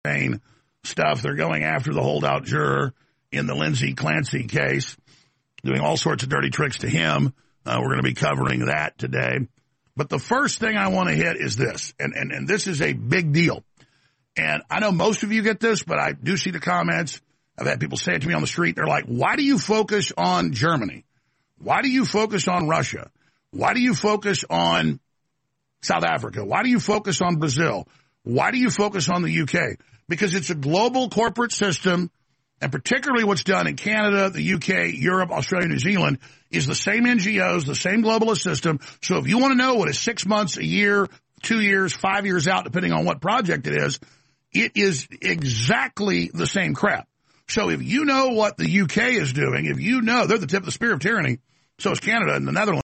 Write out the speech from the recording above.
stuff. They're going after the holdout juror in the Lindsay Clancy case, doing all sorts of dirty tricks to him. We're going to be covering that today. But the first thing I want to hit is this, and this is a big deal. And I know most of you get this, but I do see the comments. I've had people say it to me on the street. They're like, why do you focus on Germany? Why do you focus on Russia? Why do you focus on South Africa? Why do you focus on Brazil? Why do you focus on the UK? Because it's a global corporate system, and particularly what's done in Canada, the UK, Europe, Australia, New Zealand, is the same NGOs, the same globalist system. So if you want to know what is 6 months, a year, 2 years, 5 years out, depending on what project it is exactly the same crap. So if you know what the UK is doing, if you know they're the tip of the spear of tyranny, so is Canada and the Netherlands.